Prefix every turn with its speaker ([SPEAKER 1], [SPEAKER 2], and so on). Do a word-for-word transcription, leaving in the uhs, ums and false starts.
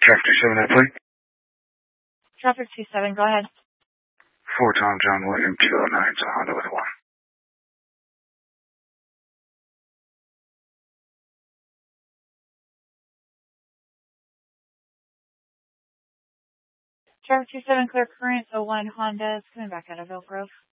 [SPEAKER 1] Traffic two seven, that plate?
[SPEAKER 2] Traffic two seven, go ahead.
[SPEAKER 1] four Tom John William two oh nine, so Honda with one.
[SPEAKER 2] Traffic two seven, clear current, oh one Honda is coming back out of Elk Grove.